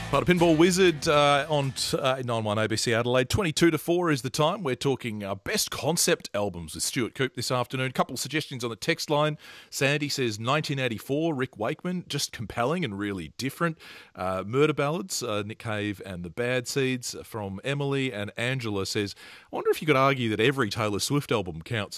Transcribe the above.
Part of Pinball Wizard on 91 ABC Adelaide. 22-4 is the time. We're talking best concept albums with Stuart Coop this afternoon. A couple of suggestions on the text line. Sandy says 1984, Rick Wakeman, just compelling and really different. Murder Ballads, Nick Cave and the Bad Seeds from Emily. And Angela says, I wonder if you could argue that every Taylor Swift album counts